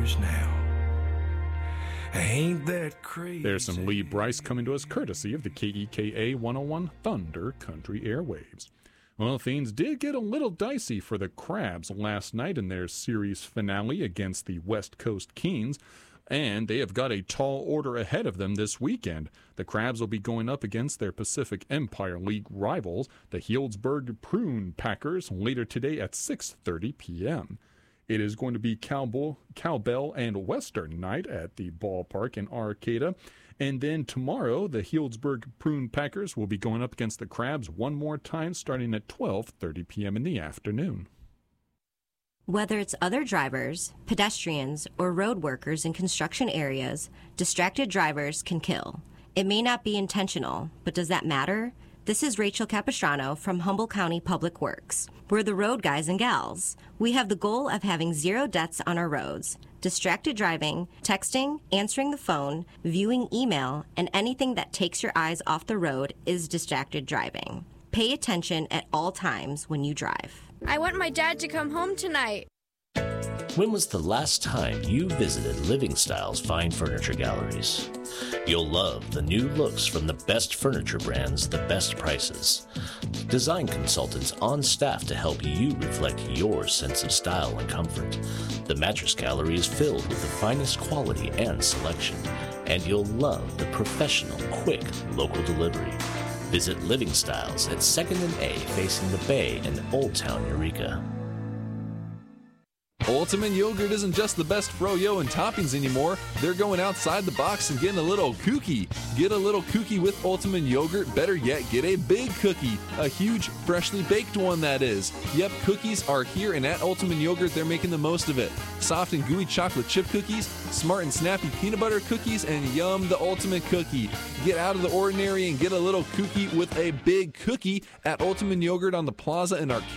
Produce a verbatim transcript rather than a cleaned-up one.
years now. Ain't that crazy? There's some Lee Bryce coming to us courtesy of the K E K A one oh one Thunder Country Airwaves. Well, things did get a little dicey for the Crabs last night in their series finale against the West Coast Kings, and they have got a tall order ahead of them this weekend. The Crabs will be going up against their Pacific Empire League rivals, the Healdsburg Prune Packers, later today at six thirty p.m. It is going to be cowboy, cowbell and western night at the ballpark in Arcata. And then tomorrow, the Healdsburg Prune Packers will be going up against the Crabs one more time, starting at twelve thirty p.m. in the afternoon. Whether it's other drivers, pedestrians, or road workers in construction areas, distracted drivers can kill. It may not be intentional, but does that matter? This is Rachel Capistrano from Humboldt County Public Works. We're the road guys and gals. We have the goal of having zero deaths on our roads. Distracted driving, texting, answering the phone, viewing email, and anything that takes your eyes off the road is distracted driving. Pay attention at all times when you drive. I want my dad to come home tonight. When was the last time you visited Living Styles Fine Furniture Galleries? You'll love the new looks from the best furniture brands, the best prices. Design consultants on staff to help you reflect your sense of style and comfort. The Mattress Gallery is filled with the finest quality and selection, and you'll love the professional, quick, local delivery. Visit Living Styles at second and A facing the Bay in Old Town Eureka. Ultimate Yogurt isn't just the best froyo and toppings anymore. They're going outside the box and getting a little kooky. Get a little kooky with Ultimate Yogurt. Better yet, get a big cookie. A huge, freshly baked one, that is. Yep, cookies are here, and at Ultimate Yogurt, they're making the most of it. Soft and gooey chocolate chip cookies, smart and snappy peanut butter cookies, and yum, the ultimate cookie. Get out of the ordinary and get a little kooky with a big cookie at Ultimate Yogurt on the Plaza in Arcata.